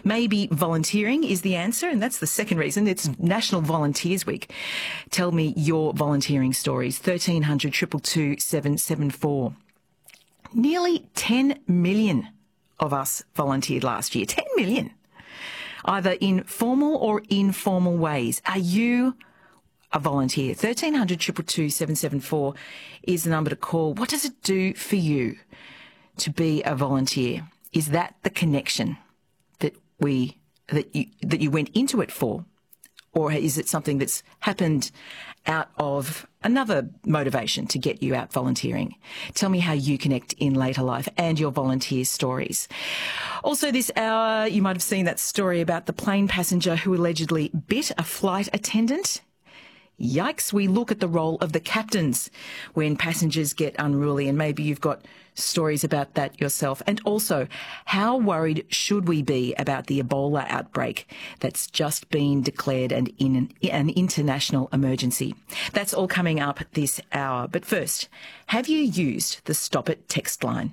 Maybe volunteering is the answer, and that's the second reason. It's National Volunteers Week. Tell me your volunteering stories. 1300 222 774. Nearly 10 million of us volunteered last year. 10 million. Either in formal or informal ways. Are you a volunteer? 1300 222 774 is the number to call. What does it do for you to be a volunteer? Is that the connection that you went into it for? Or is it something that's happened out of another motivation to get you out volunteering? Tell me how you connect in later life and your volunteer stories. Also this hour, you might have seen that story about the plane passenger who allegedly bit a flight attendant. Yikes, we look at the role of the captains when passengers get unruly, and maybe you've got stories about that yourself. And also, how worried should we be about the Ebola outbreak that's just been declared an international emergency? That's all coming up this hour. But first, have you used the Stop It text line?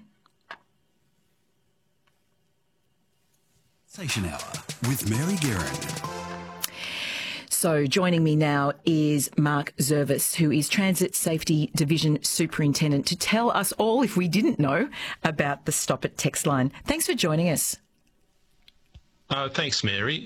Station Hour with Mary Guerin. So joining me now is Mark Zervis, who is Transit Safety Division Superintendent, to tell us all, if we didn't know, about the Stop It text line. Thanks for joining us. Thanks, Mary.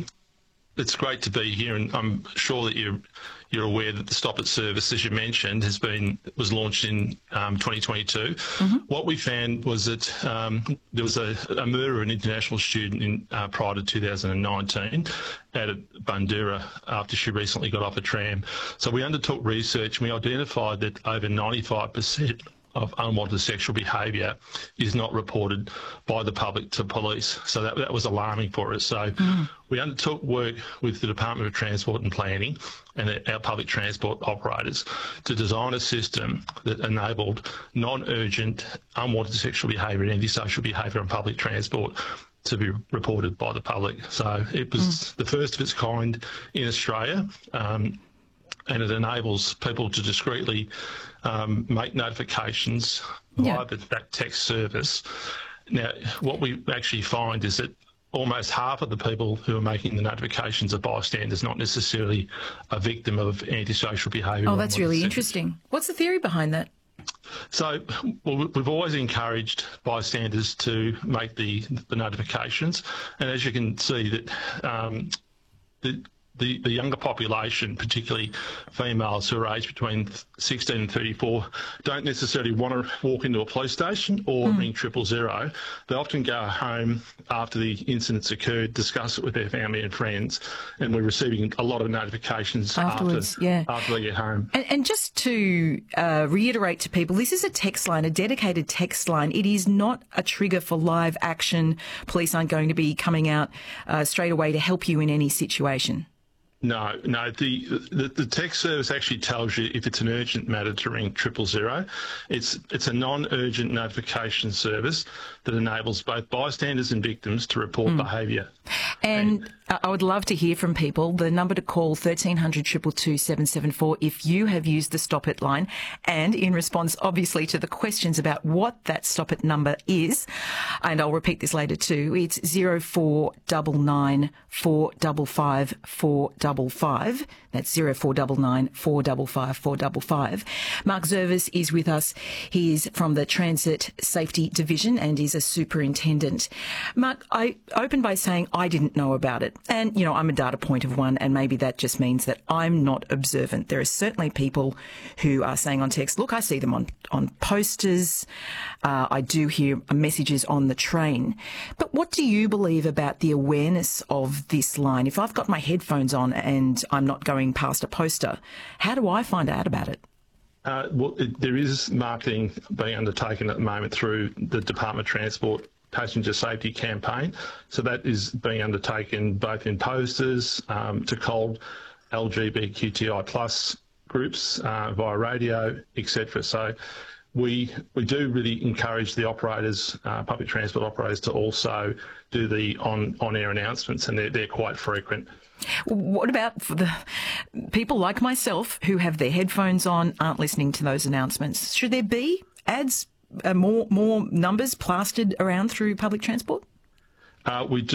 It's great to be here, and I'm sure that you're aware that the Stop It service, as you mentioned, was launched in 2022. Mm-hmm. What we found was that there was a murder of an international student prior to 2019 out at Bundoora after she recently got off a tram. So we undertook research and we identified that over 95% of unwanted sexual behaviour is not reported by the public to police. So that was alarming for us. So we undertook work with the Department of Transport and Planning and our public transport operators to design a system that enabled non-urgent unwanted sexual behaviour and antisocial behaviour on public transport to be reported by the public. So it was the first of its kind in Australia, and it enables people to discreetly make notifications via that text service. Now, what we actually find is that almost half of the people who are making the notifications are bystanders, not necessarily a victim of antisocial behaviour. Oh, that's really interesting. What's the theory behind that? So, we've always encouraged bystanders to make the notifications, and as you can see, that the younger population, particularly females who are aged between 16 and 34, don't necessarily want to walk into a police station or ring 000. They often go home after the incident's occurred, discuss it with their family and friends, and we're receiving a lot of notifications afterwards, after they get home. And just to reiterate to people, this is a text line, a dedicated text line. It is not a trigger for live action. Police aren't going to be coming out straight away to help you in any situation. No. The text service actually tells you if it's an urgent matter to ring 000. It's a non-urgent notification service that enables both bystanders and victims to report behaviour. And I would love to hear from people. The number to call, 1300 222 774, if you have used the Stop It line, and in response, obviously, to the questions about what that Stop It number is. And I'll repeat this later too. It's 0499 455 455. That's 0499 455 455. Mark Zervis is with us. He is from the Transit Safety Division and is a superintendent. Mark, I opened by saying I didn't know about it. And, you know, I'm a data point of one, and maybe that just means that I'm not observant. There are certainly people who are saying on text, look, I see them on posters. I do hear messages on the train. But what do you believe about the awareness of this line? If I've got my headphones on and I'm not going past a poster, how do I find out about it? There is marketing being undertaken at the moment through the Department of Transport Passenger Safety Campaign. So that is being undertaken both in posters to cold LGBTQI plus groups via radio, etc. So we do really encourage the operators, public transport operators, to also do the on-air announcements, and they're quite frequent. What about for the people like myself who have their headphones on, aren't listening to those announcements? Should there be ads, more numbers plastered around through public transport? We do.